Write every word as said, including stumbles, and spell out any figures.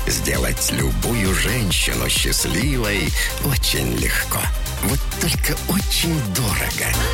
Сделать любую женщину счастливой очень легко. Вот только очень дорого.